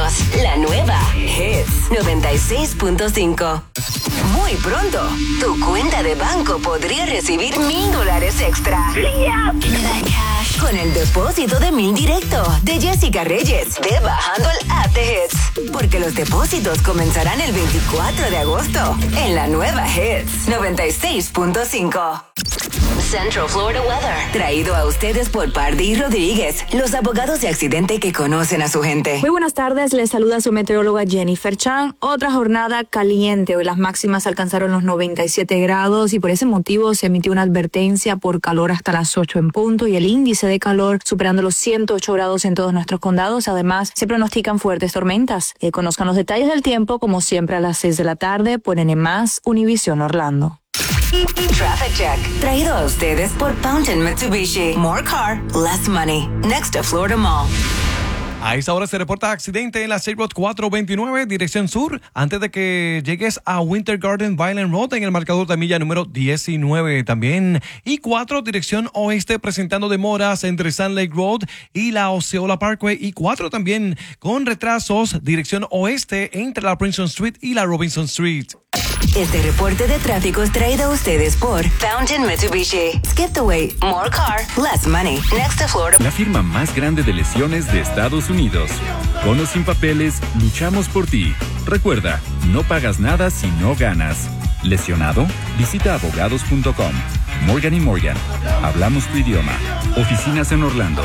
éxitos. La nueva Hits 96.5. Muy pronto, tu cuenta de banco podría recibir $1,000 extra. Con el depósito de 1,000 directo de Jessica Reyes de Bajando el App de Hits. Porque los depósitos comenzarán el 24 de agosto en la nueva Hits 96.5. Central Florida Weather. Traído a ustedes por Pardí Rodríguez, los abogados de accidente que conocen a su gente. Muy buenas tardes, les saluda su meteoróloga Jennifer Chan. Otra jornada caliente. Hoy las máximas alcanzaron los 97 grados y por ese motivo se emitió una advertencia por calor hasta las 8 en punto y el índice de calor superando los 108 grados en todos nuestros condados. Además, se pronostican fuertes tormentas. Conozcan los detalles del tiempo como siempre a las 6 de la tarde por N+, Univisión Orlando. Traffic Check. Traído a ustedes por Fountain Mitsubishi. More car, less money. Next to Florida Mall. A esta hora se reporta accidente en la State Road 429, dirección sur, antes de que llegues a Winter Garden Violent Road en el marcador de milla número 19 también. Y 4, dirección oeste, presentando demoras entre Sand Lake Road y la Osceola Parkway. Y 4 también con retrasos, dirección oeste entre la Princeton Street y la Robinson Street. Este reporte de tráfico es traído a ustedes por Fountain Mitsubishi. Skip the wait. More car, less money. Next to Florida. La firma más grande de lesiones de Estados Unidos. Con o sin papeles, luchamos por ti. Recuerda, no pagas nada si no ganas. ¿Lesionado? Visita abogados.com. Morgan & Morgan. Hablamos tu idioma. Oficinas en Orlando.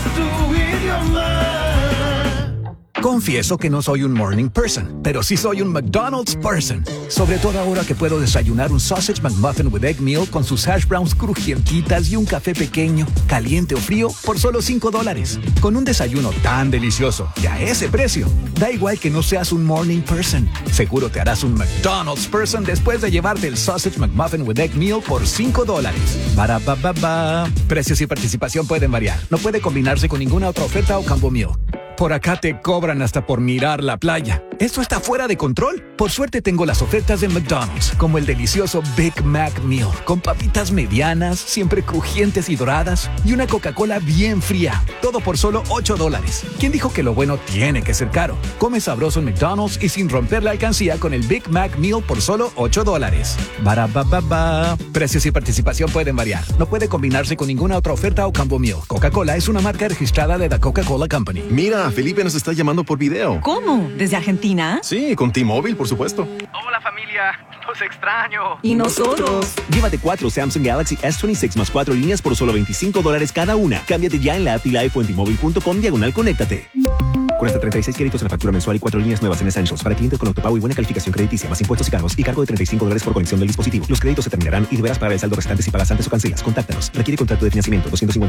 Confieso que no soy un morning person, pero sí soy un McDonald's person. Sobre todo ahora que puedo desayunar un Sausage McMuffin with Egg Meal con sus hash browns crujientitas y un café pequeño, caliente o frío, por solo $5. Con un desayuno tan delicioso y a ese precio, da igual que no seas un morning person. Seguro te harás un McDonald's person después de llevarte el Sausage McMuffin with Egg Meal por $5. Barabababa. Precios y participación pueden variar. No puede combinarse con ninguna otra oferta o combo meal. Por acá te cobran hasta por mirar la playa. ¿Esto está fuera de control? Por suerte tengo las ofertas de McDonald's, como el delicioso Big Mac Meal, con papitas medianas, siempre crujientes y doradas, y una Coca-Cola bien fría. Todo por solo $8. ¿Quién dijo que lo bueno tiene que ser caro? Come sabroso en McDonald's y sin romper la alcancía con el Big Mac Meal por solo $8. Barabababa. Precios y participación pueden variar. No puede combinarse con ninguna otra oferta o combo meal. Coca-Cola es una marca registrada de The Coca-Cola Company. Mira, Felipe nos está llamando por video. ¿Cómo? ¿Desde Argentina? Sí, con T-Mobile, por supuesto. Hola familia, los extraño. ¿Y nosotros? Llévate 4 Samsung Galaxy S26 más 4 líneas por solo $25 cada una. Cámbiate ya en la app y live o en T-Mobile.com/conéctate. Con hasta 36 créditos en la factura mensual y 4 líneas nuevas en Essentials para clientes con autopago y buena calificación crediticia, más impuestos y cargos y cargo de $35 por conexión del dispositivo. Los créditos se terminarán y deberás pagar el saldo restante si pagas antes o cancelas. Contáctanos. Requiere contrato de financiamiento. 250